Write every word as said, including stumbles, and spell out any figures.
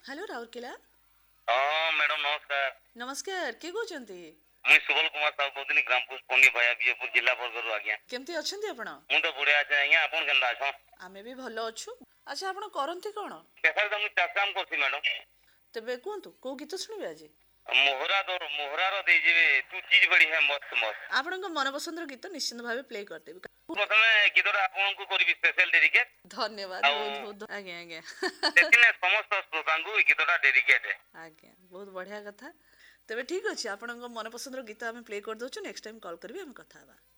Hello Rourkela. हाँ madam नमस्कार। नमस्कार, किए कहते? मुई सुबल कुमार साहू कहते ग्रामपुर पंडी भाया बीजेपुर जिला बरगढ़ आज्ञा। केमती अच्छे आपण? मु तो बढ़िया अच्छे आज्ञा, आपन केनता अछो? आमे भी भलो अच्छु। अच्छा, आपण करंती कोन? पेशा तो मु चाष काम करसी मैडम। तबे कोंतु को गीत सुनिबे आज? मोहरा तो मोहरा रो दे जेबे तू चीज बड़ी है मस्त मस्त। आपनक मन पसंदर गीत निश्चित भाबे प्ले करतेबी। प्रथमे गीतरा आपन को करबी स्पेशल डेडिकेट। धन्यवाद, बहुत बहुत आज्ञा आज्ञा। लेकिन समस्त श्रोतांगु ई गीतरा डेडिकेट है। आज्ञा, बहुत बढ़िया कथा। तबे ठीक अछि, आपनक मन पसंदर गीत आमे प्ले कर दोछु। नेक्स्ट टाइम कॉल करबी, हम कथा हबा।